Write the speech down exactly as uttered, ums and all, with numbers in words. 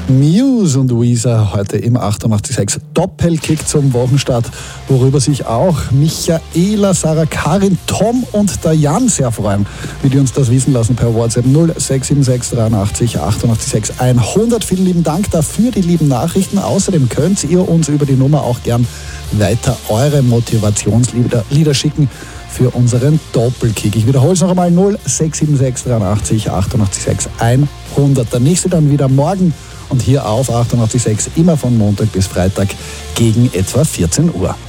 Muse und Weezer heute im achtundachtzig Komma sechs Doppelkick zum Wochenstart, worüber sich auch Michaela, Sarah, Karin, Tom und der Jan sehr freuen, wie die uns das wissen lassen per WhatsApp null sechs sieben sechs dreiundachtzig achtundachtzig Komma sechs hundert. Vielen lieben Dank dafür, die lieben Nachrichten. Außerdem könnt ihr uns über die Nummer auch gern weiter eure Motivationslieder Lieder schicken für unseren Doppelkick. Ich wiederhole es noch einmal, null sechs sieben sechs dreiundachtzig achtundachtzig Komma sechs hundert. Der nächste dann wieder morgen und hier auf achtundachtzig Komma sechs immer von Montag bis Freitag gegen etwa vierzehn Uhr.